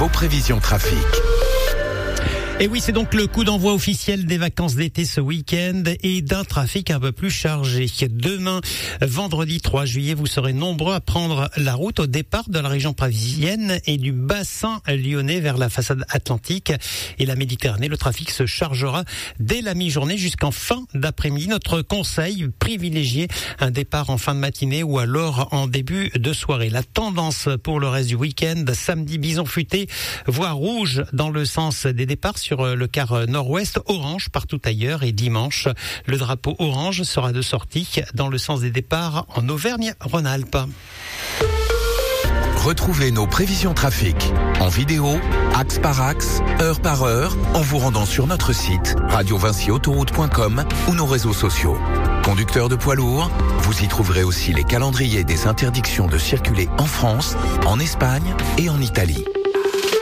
vos prévisions trafic. Et oui, c'est donc le coup d'envoi officiel des vacances d'été ce week-end et d'un trafic un peu plus chargé. Demain, vendredi 3 juillet, vous serez nombreux à prendre la route au départ de la région parisienne et du bassin lyonnais vers la façade atlantique et la Méditerranée. Le trafic se chargera dès la mi-journée jusqu'en fin d'après-midi. Notre conseil, privilégier un départ en fin de matinée ou alors en début de soirée. La tendance pour le reste du week-end, samedi, bison futé, voire rouge dans le sens des départs sur le quart nord-ouest, orange partout ailleurs, et dimanche, le drapeau orange sera de sortie dans le sens des départs en Auvergne-Rhône-Alpes. Retrouvez nos prévisions trafic en vidéo, axe par axe, heure par heure, en vous rendant sur notre site radiovincyautoroute.com ou nos réseaux sociaux. Conducteurs de poids lourds, vous y trouverez aussi les calendriers des interdictions de circuler en France, en Espagne et en Italie.